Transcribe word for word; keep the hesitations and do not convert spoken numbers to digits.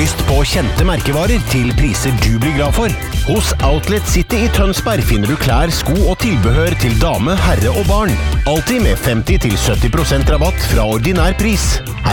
lyst på kjente merkevarer til priser du blir glad for. Hos Outlet City i Tønsberg finner du klær, sko og tilbehør til dame, herre og barn. Alltid med femti til sytti prosent rabatt fra ordinær pris.